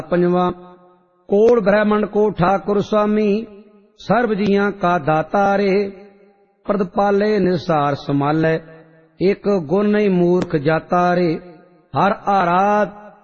पंजवा। कोड़ ब्रह्मंड को ठाकुर स्वामी, सर्व जियां का दाता रे। प्रदपाले निसार संभाले, एक गुण नहीं मूर्ख जाता रे। हर आराध